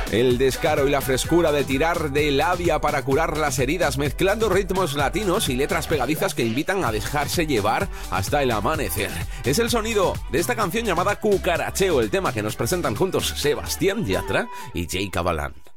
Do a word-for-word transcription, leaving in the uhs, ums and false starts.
el descaro y la frescura de tirar de labia para curar las heridas, mezclando ritmos latinos y letras pegadizas que invitan a dejarse llevar hasta el amanecer. Es el sonido de esta canción llamada Cucaracheo, el tema que nos presentan juntos Sebastián Yatra y Jay Cabalán.